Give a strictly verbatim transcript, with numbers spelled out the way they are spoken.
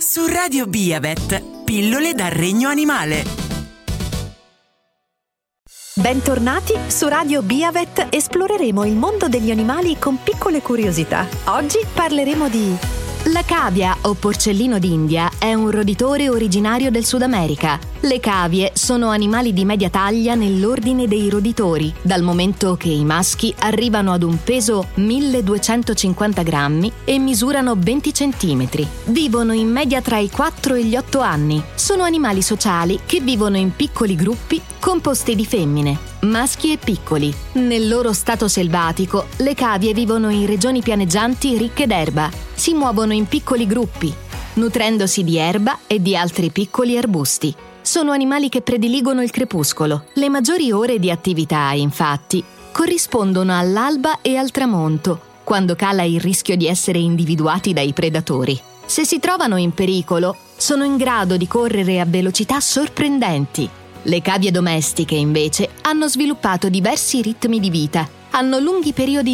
Su Radio Biavet, pillole dal regno animale. Bentornati su Radio Biavet, esploreremo il mondo degli animali con piccole curiosità. Oggi parleremo di... La cavia o porcellino d'India è un roditore originario del Sud America. Le cavie sono animali di media taglia nell'ordine dei roditori, dal momento che i maschi arrivano ad un peso milleduecentocinquanta grammi e misurano venti centimetri. Vivono in media tra i quattro e gli otto anni. Sono animali sociali che vivono in piccoli gruppi composti di femmine, maschi e piccoli. Nel loro stato selvatico, le cavie vivono in regioni pianeggianti ricche d'erba. Si muovono in piccoli gruppi, nutrendosi di erba e di altri piccoli arbusti. Sono animali che prediligono il crepuscolo. Le maggiori ore di attività, infatti, corrispondono all'alba e al tramonto, quando cala il rischio di essere individuati dai predatori. Se si trovano in pericolo, sono in grado di correre a velocità sorprendenti. Le cavie domestiche, invece, hanno sviluppato diversi ritmi di vita. Hanno lunghi periodi